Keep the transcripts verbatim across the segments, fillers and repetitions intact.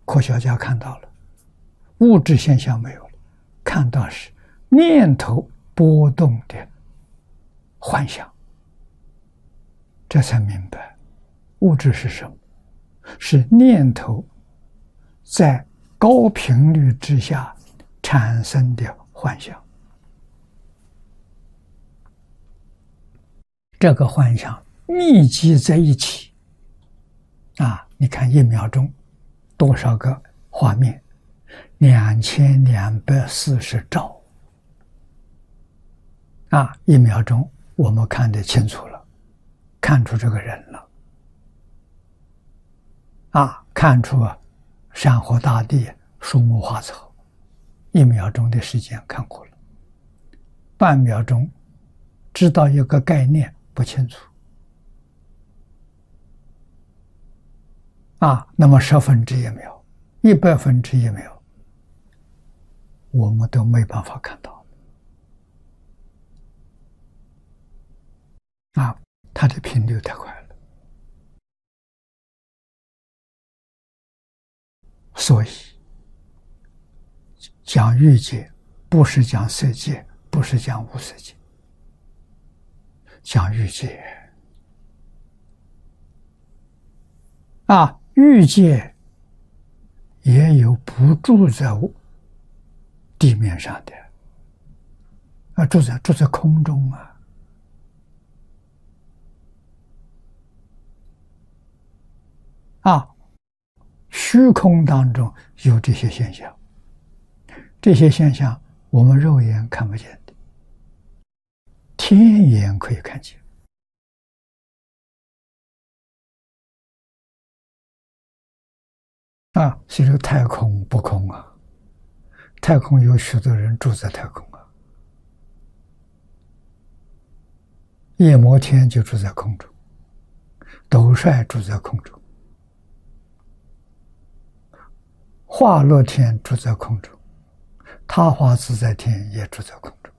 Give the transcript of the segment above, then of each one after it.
科学家看到了，物质现象没有了，看到是念头波动的幻象，这才明白物质是什么，是念头在高频率之下产生的幻象。这个幻象密集在一起啊！你看一秒钟多少个画面？两千两百四十兆啊！一秒钟我们看得清楚了，看出这个人了啊！看出啊山河大地、树木花草，一秒钟的时间看过了，半秒钟知道一个概念不清楚啊，那么十分之一秒、一百分之一秒，我们都没办法看到啊，它的频率太快了，所以讲欲界不是讲色界，不是讲无色界，讲欲界啊。欲界也有不住在地面上的啊，住在住在空中啊。啊，虚空当中有这些现象，这些现象我们肉眼看不见的，天眼可以看见。啊，所以这个太空不空啊，太空有许多人住在太空啊，夜摩天就住在空中，斗率住在空中，化乐天住在空中，他化自在天也住在空中，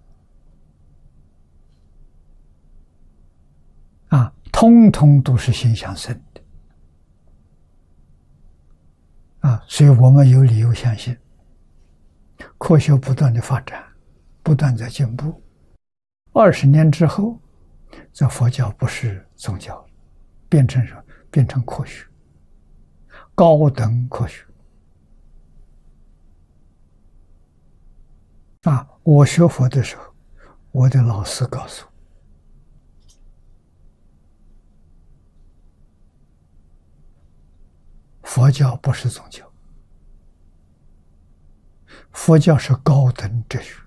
啊，通通都是心想生的。啊，所以我们有理由相信，科学不断的发展，不断在进步。二十年之后，这佛教不是宗教，变成什么？变成科学，高等科学。啊，我学佛的时候，我的老师告诉我，佛教不是宗教，佛教是高等哲学。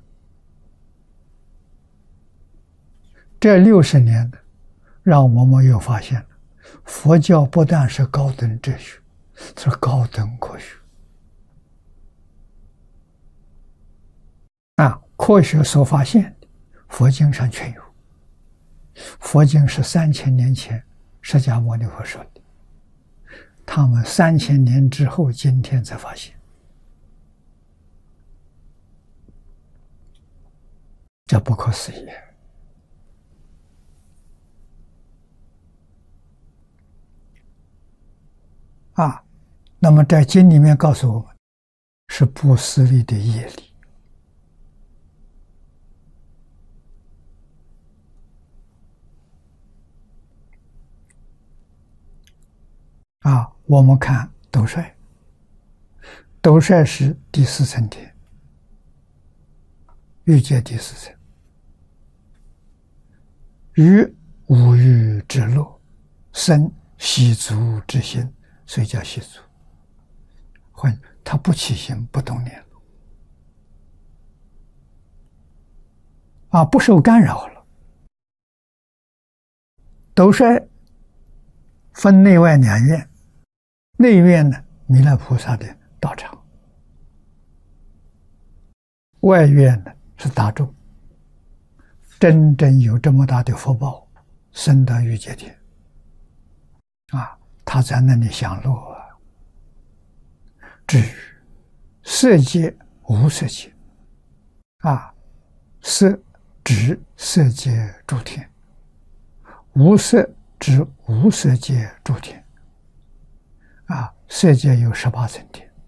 这六十年的，让我们又发现了，佛教不但是高等哲学，是高等科学。啊，科学所发现的，佛经上全有。佛经是三千年前释迦牟尼佛说的。他们三千年之后，今天才发现，这不可思议啊！那么在经里面告诉我们，是不思虑的业力啊。我们看斗率，斗率是第四层天，欲界第四层，于五欲之乐，生习足之心，所以叫习足。换他不起心不动念了，啊，不受干扰了。斗率分内外两院。内院呢，弥勒菩萨的道场；外院呢是大众。真正有这么大的福报，升到欲界天啊，他在那里享乐啊。至于色界、无色界啊，色指色界诸天，无色指无色界诸天。啊，色界有十八层天，